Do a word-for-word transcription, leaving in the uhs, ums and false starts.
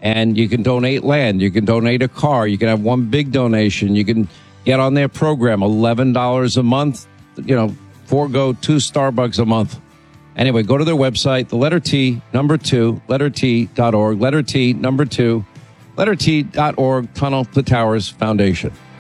And you can donate land. You can donate a car. You can have one big donation. You can get on their program, eleven dollars a month, you know, forego two Starbucks a month. Anyway, go to their website, the letter T, number two, letter T dot org, letter T, number two, letter T dot org, Tunnel to Towers Foundation.